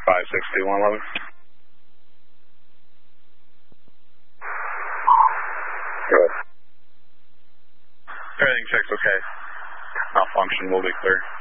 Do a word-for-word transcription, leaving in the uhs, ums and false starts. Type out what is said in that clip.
five six two one eleven. Good. Everything checks okay. Malfunction will be clear.